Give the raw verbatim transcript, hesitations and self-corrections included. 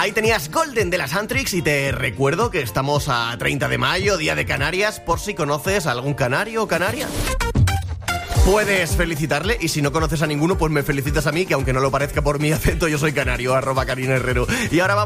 Ahí tenías Golden de las Antrix y te recuerdo que estamos a treinta de mayo, Día de Canarias, por si conoces a algún canario o canaria. Puedes felicitarle y si no conoces a ninguno, pues me felicitas a mí, que aunque no lo parezca por mi acento, yo soy canario, arroba Karina Herrero. Y ahora vamos